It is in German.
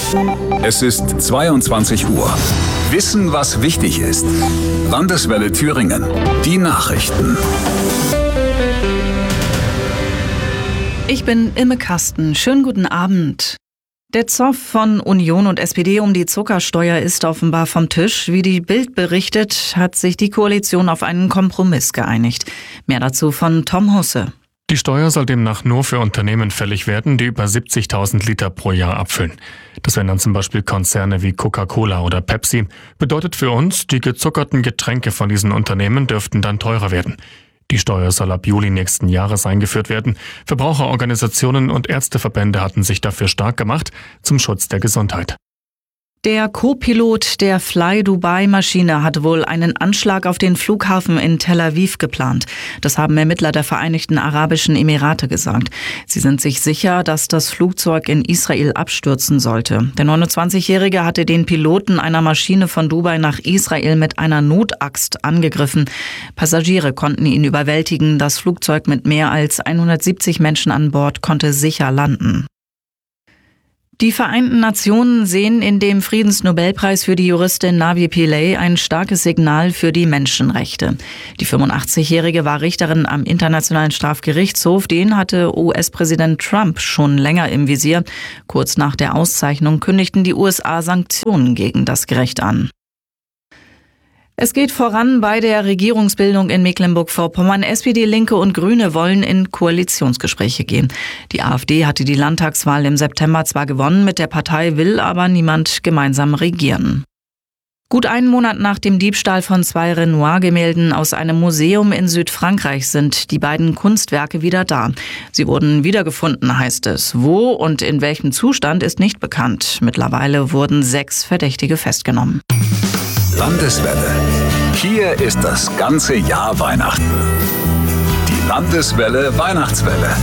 Es ist 22 Uhr. Wissen, was wichtig ist. Landeswelle Thüringen. Die Nachrichten. Ich bin Imme Kasten. Schönen guten Abend. Der Zoff von Union und SPD um die Zuckersteuer ist offenbar vom Tisch. Wie die Bild berichtet, hat sich die Koalition auf einen Kompromiss geeinigt. Mehr dazu von Tom Husse. Die Steuer soll demnach nur für Unternehmen fällig werden, die über 70.000 Liter pro Jahr abfüllen. Das wären dann zum Beispiel Konzerne wie Coca-Cola oder Pepsi. Bedeutet für uns, die gezuckerten Getränke von diesen Unternehmen dürften dann teurer werden. Die Steuer soll ab Juli nächsten Jahres eingeführt werden. Verbraucherorganisationen und Ärzteverbände hatten sich dafür stark gemacht, zum Schutz der Gesundheit. Der Co-Pilot der Fly-Dubai-Maschine hat wohl einen Anschlag auf den Flughafen in Tel Aviv geplant. Das haben Ermittler der Vereinigten Arabischen Emirate gesagt. Sie sind sich sicher, dass das Flugzeug in Israel abstürzen sollte. Der 29-Jährige hatte den Piloten einer Maschine von Dubai nach Israel mit einer Notaxt angegriffen. Passagiere konnten ihn überwältigen. Das Flugzeug mit mehr als 170 Menschen an Bord konnte sicher landen. Die Vereinten Nationen sehen in dem Friedensnobelpreis für die Juristin Navi Pillay ein starkes Signal für die Menschenrechte. Die 85-Jährige war Richterin am Internationalen Strafgerichtshof. Den hatte US-Präsident Trump schon länger im Visier. Kurz nach der Auszeichnung kündigten die USA Sanktionen gegen das Gericht an. Es geht voran bei der Regierungsbildung in Mecklenburg-Vorpommern. SPD, Linke und Grüne wollen in Koalitionsgespräche gehen. Die AfD hatte die Landtagswahl im September zwar gewonnen, mit der Partei will aber niemand gemeinsam regieren. Gut einen Monat nach dem Diebstahl von 2 Renoir-Gemälden aus einem Museum in Südfrankreich sind die beiden Kunstwerke wieder da. Sie wurden wiedergefunden, heißt es. Wo und in welchem Zustand ist nicht bekannt. Mittlerweile wurden 6 Verdächtige festgenommen. Landeswelle. Hier ist das ganze Jahr Weihnachten. Die Landeswelle Weihnachtswelle.